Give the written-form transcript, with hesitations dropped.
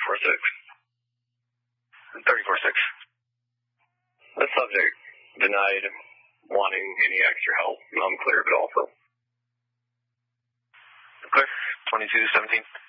34-6. 34-6. The subject denied wanting any extra help. I'm clear of it also. Clear. 22-17.